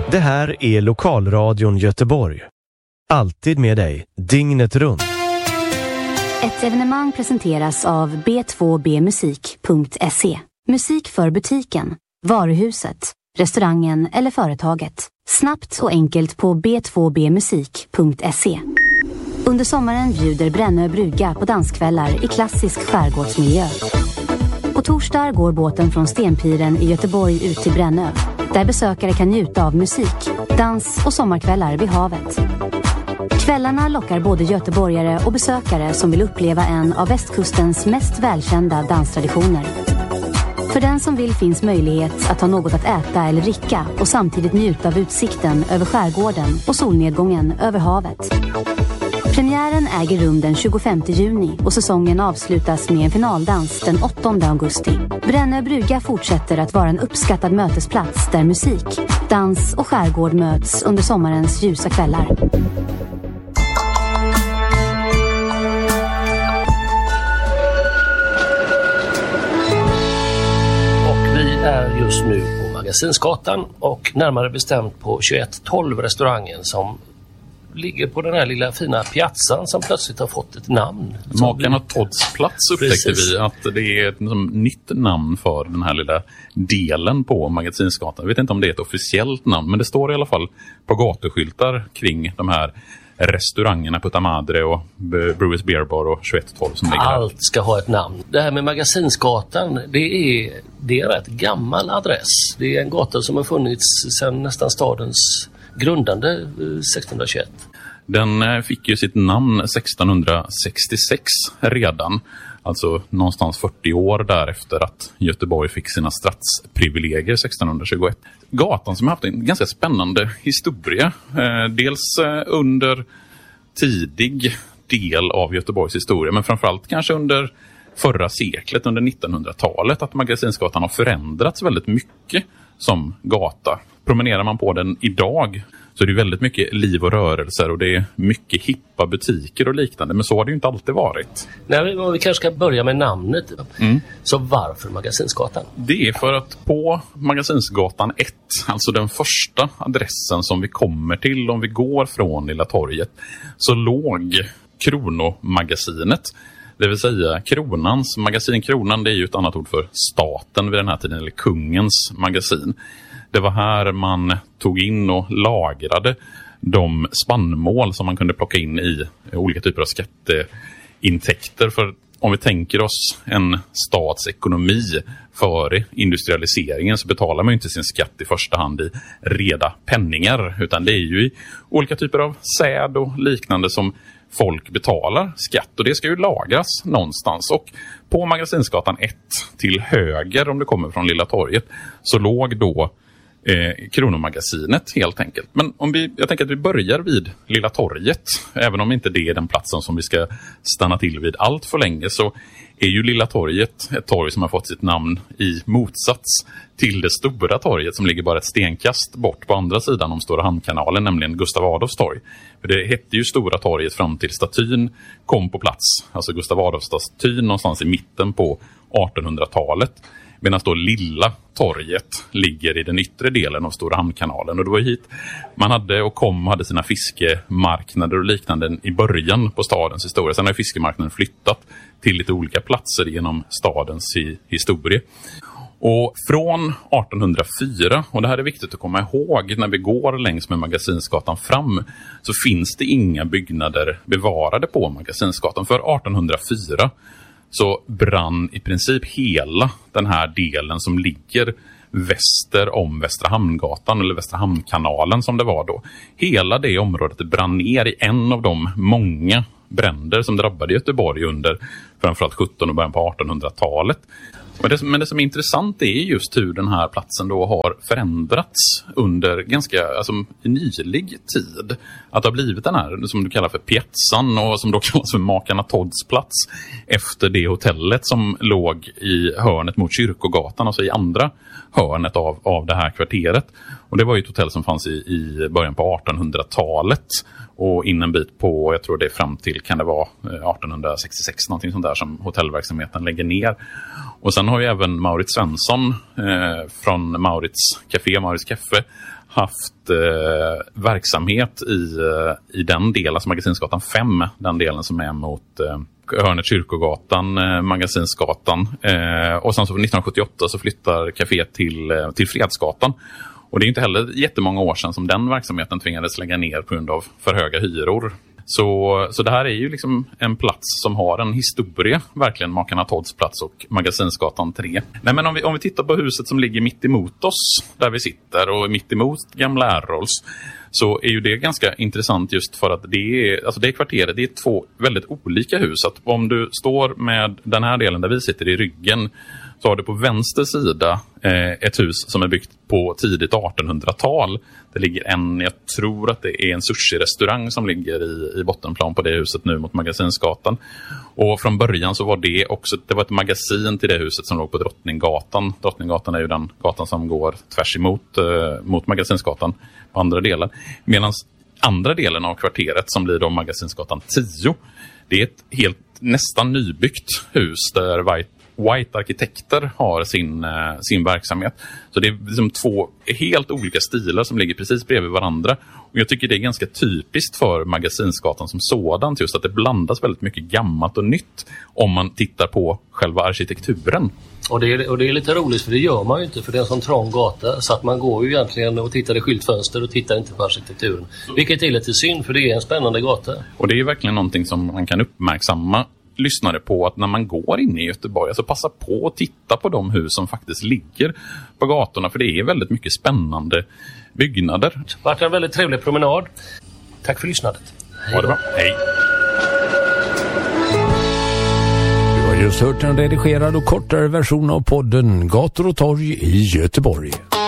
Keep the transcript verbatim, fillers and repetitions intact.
Det här är Lokalradion Göteborg. Alltid med dig, dygnet runt. Ett evenemang presenteras av b två b musik punkt se. Musik för butiken, varuhuset, restaurangen eller företaget. Snabbt och enkelt på b två b musik punkt se. Under sommaren bjuder Brännö brygga på danskvällar i klassisk skärgårdsmiljö. På torsdag går båten från Stenpiren i Göteborg ut till Brännö, där besökare kan njuta av musik, dans och sommarkvällar vid havet. Kvällarna lockar både göteborgare och besökare som vill uppleva en av västkustens mest välkända danstraditioner. För den som vill finns möjlighet att ha något att äta eller dricka och samtidigt njuta av utsikten över skärgården och solnedgången över havet. Premiären äger rum den tjugofemte juni och säsongen avslutas med en finaldans den åttonde augusti. Brännö brygga fortsätter att vara en uppskattad mötesplats där musik, dans och skärgård möts under sommarens ljusa kvällar. Och vi är just nu på Magasinsgatan och närmare bestämt på tjugoett tolv restaurangen som ligger på den här lilla fina piazzan som plötsligt har fått ett namn. Makarna Todds plats upptäckte Precis. vi att det är ett liksom, nytt namn för den här lilla delen på Magasinsgatan. Jag vet inte om det är ett officiellt namn, men det står i alla fall på gatuskyltar kring de här restaurangerna Puta Madre och Brewers Beer Bar och tjugoett tolv som ligger Allt här. ska ha ett namn. Det här med Magasinsgatan, det är, det är en rätt gammal adress. Det är en gata som har funnits sedan nästan stadens grundande sextonhundratjugoett. Den fick ju sitt namn sextonhundrasextiosex redan, alltså någonstans fyrtio år därefter att Göteborg fick sina stadsprivilegier sextonhundratjugoett. Gatan som har haft en ganska spännande historia, dels under tidig del av Göteborgs historia, men framförallt kanske under förra seklet, under nittonhundratalet, att Magasinsgatan har förändrats väldigt mycket som gata. Promenerar man på den idag så är det väldigt mycket liv och rörelser och det är mycket hippa butiker och liknande. Men så har det ju inte alltid varit. Nej, vi kanske ska börja med namnet. Mm. Så varför Magasinsgatan? Det är för att på Magasinsgatan ett, alltså den första adressen som vi kommer till om vi går från Lilla torget, så låg Kronomagasinet. Det vill säga Kronans magasin. Kronan, det är ju ett annat ord för staten vid den här tiden, eller kungens magasin. Det var här man tog in och lagrade de spannmål som man kunde plocka in i olika typer av skatteintäkter. För om vi tänker oss en stats ekonomi före industrialiseringen så betalar man ju inte sin skatt i första hand i reda penningar, utan det är ju i olika typer av säd och liknande som folk betalar skatt, och det ska ju lagras någonstans. Och på Magasinsgatan ett till höger, om det kommer från Lilla torget, så låg då eh, Kronomagasinet helt enkelt. Men om vi, jag tänker att vi börjar vid Lilla torget, även om inte det är den platsen som vi ska stanna till vid allt för länge, så är ju Lilla torget ett torg som har fått sitt namn i motsats till det stora torget som ligger bara ett stenkast bort på andra sidan om Stora Hamnkanalen, nämligen Gustav Adolfs torg. För det hette ju Stora torget fram till statyn kom på plats, alltså Gustav Adolfs statyn någonstans i mitten på artonhundratalet. Medan då Lilla torget ligger i den yttre delen av Stora Hamnkanalen. Och det var hit man hade och kom hade sina fiskemarknader och liknande i början på stadens historia. Sen har fiskemarknaden flyttat till lite olika platser genom stadens historia. Och från artonhundrafyra, och det här är viktigt att komma ihåg när vi går längs med Magasinsgatan fram, så finns det inga byggnader bevarade på Magasinsgatan. För artonhundrafyra så brann i princip hela den här delen som ligger väster om Västra Hamngatan, eller Västra Hamnkanalen som det var då. Hela det området brann ner i en av de många bränder som drabbade Göteborg under framförallt sjuttonhundra- och början på artonhundratalet. Men det, men det som är intressant är just hur den här platsen då har förändrats under ganska alltså, nylig tid. Att det har blivit den här som du kallar för piazzan och som då kallas för Makarna Todds plats efter det hotellet som låg i hörnet mot Kyrkogatan, alltså i andra hörnet av, av det här kvarteret. Och det var ju ett hotell som fanns i, i början på artonhundratalet och in en bit på, jag tror det är fram till, kan det vara artonhundrasextiosex någonting sånt där som hotellverksamheten lägger ner. Och sen har ju även Maurits Svensson eh, från Maurits Café, Maurits Kaffe, haft eh, verksamhet i, eh, i den delen, alltså Magasinsgatan fem, den delen som är mot eh, hörnet Kyrkogatan, eh, Magasinsgatan. Eh, och sen så nittonhundrasjuttioåtta så flyttar kaféet till, eh, till Fredsgatan. Och det är inte heller jättemånga år sedan som den verksamheten tvingades lägga ner på grund av för höga hyror. Så, så det här är ju liksom en plats som har en historia, verkligen, Makarna Todds plats och Magasinsgatan tre. Nej, men om vi, om vi tittar på huset som ligger mitt emot oss, där vi sitter, och mitt emot gamla Errols, så är ju det ganska intressant just för att det är, alltså det kvarteret, det är två väldigt olika hus. Att om du står med den här delen där vi sitter i ryggen, så har du på vänster sida eh, ett hus som är byggt på tidigt artonhundratal. Det ligger en, jag tror att det är en sushi-restaurang som ligger i, i bottenplan på det huset nu mot Magasinsgatan. Och från början så var det också, det var ett magasin till det huset som låg på Drottninggatan. Drottninggatan är ju den gatan som går tvärs emot eh, mot Magasinsgatan på andra delar. Medan andra delen av kvarteret, som blir då Magasinsgatan tio, det är ett helt nästan nybyggt hus där White White arkitekter har sin, sin verksamhet. Så det är liksom två helt olika stilar som ligger precis bredvid varandra. Och jag tycker det är ganska typiskt för Magasinsgatan som sådant, just att det blandas väldigt mycket gammalt och nytt om man tittar på själva arkitekturen. Och det, är, och det är lite roligt, för det gör man ju inte, för det är en sån trång gata, så att man går ju egentligen och tittar i skyltfönster och tittar inte på arkitekturen. Vilket är lite synd, för det är en spännande gata. Och det är verkligen någonting som man kan uppmärksamma lyssnare på, att när man går in i Göteborg, alltså passa på att titta på de hus som faktiskt ligger på gatorna, för det är väldigt mycket spännande byggnader. Det har varit en väldigt trevlig promenad. Tack för lyssnandet. Ha det bra. Hej. Du har just hört en redigerad och kortare version av podden Gator och torg i Göteborg.